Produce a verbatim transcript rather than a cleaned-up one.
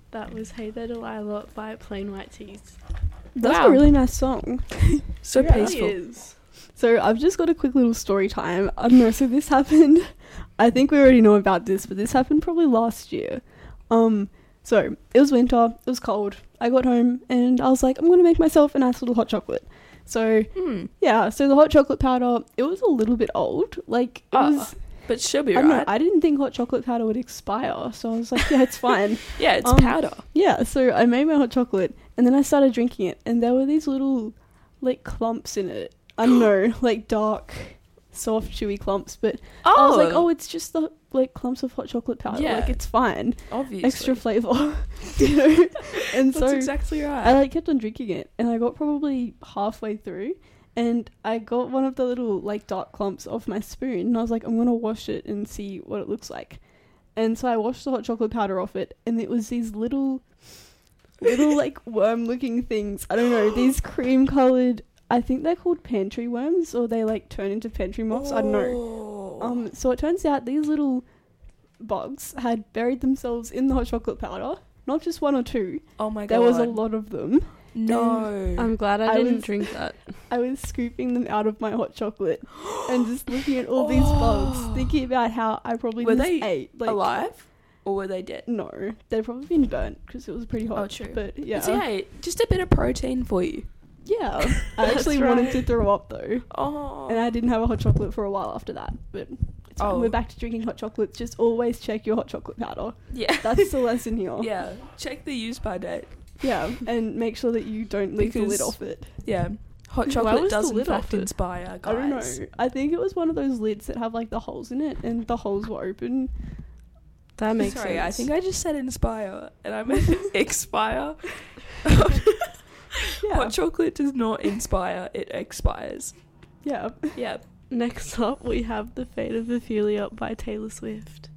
That was Hey There Delilah by Plain White Tees. That's Wow. a really nice song. So It really peaceful. is. So I've just got a quick little story time. I don't know, so this happened, I think we already know about this, but this happened probably last year. Um, so it was winter, it was cold. I got home and I was like, I'm going to make myself a nice little hot chocolate. So Hmm. yeah, so the hot chocolate powder, it was a little bit old. Like, it Ah, was, But she'll be I don't know, right. I didn't think hot chocolate powder would expire. So I was like, yeah, it's fine. yeah, it's um, powder. Yeah, so I made my hot chocolate and then I started drinking it and there were these little, like, clumps in it. I don't know, like dark, soft, chewy clumps, but Oh, I was like, oh, it's just the, like, clumps of hot chocolate powder. Yeah. Like, it's fine. obviously. Extra flavour, you know? And That's so exactly right. I, like, kept on drinking it and I got probably halfway through and I got one of the little, like, dark clumps off my spoon and I was like, I'm going to wash it and see what it looks like. And so I washed the hot chocolate powder off it and it was these little, little, like, worm-looking things. I don't know, these cream-coloured, I think they're called pantry worms, or they, like, turn into pantry moths. I don't know. Oh. Um, so it turns out these little bugs had buried themselves in the hot chocolate powder. Not just one or two. oh my god. There was a lot of them. No. I'm glad I, I didn't was- drink that. I was scooping them out of my hot chocolate and just looking at all these bugs, thinking about how I probably Were just they ate. Like, alive? Or were they dead? No, they'd probably been burnt because it was pretty hot. Oh, true. But yeah, But yeah, just a bit of protein for you. yeah. I That's actually wanted right. to throw up though, Oh. and I didn't have a hot chocolate for a while after that. But it's fine. Oh. We're back to drinking hot chocolates. Just always check your hot chocolate powder. yeah. That's the lesson here. yeah. Check the use by date. Yeah, and make sure that you don't leave the lid Because- off it. Yeah. Hot Why chocolate was the does in lid fact off it? inspire, guys. I don't know. I think it was one of those lids that have like the holes in it, and the holes were open. That makes Sorry, sense. I think I just said inspire and I meant expire. Yeah, Hot chocolate does not inspire, it expires. yeah. Yeah. Next up, we have The Fate of Ophelia by Taylor Swift.